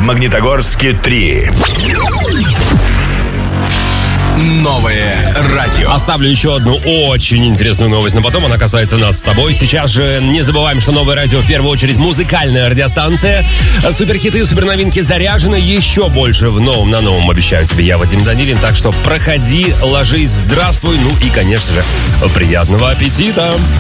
Магнитогорске 3. Новое радио. Оставлю еще одну очень интересную новость, но потом она касается нас с тобой. Сейчас же не забываем, что Новое радио в первую очередь музыкальная радиостанция. Суперхиты и суперновинки заряжены. Еще больше в новом на новом обещаю тебе я, Вадим Данилин. Так что проходи, ложись, здравствуй. Ну и, конечно же, приятного аппетита.